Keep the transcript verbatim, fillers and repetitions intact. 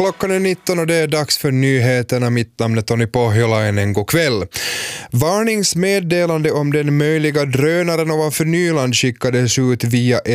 Klockan är nitton och det är dags för nyheterna. Mitt namn är Tony Pohjolainen. God kväll. Varningsmeddelande om den möjliga drönaren ovanför Nyland skickades ut via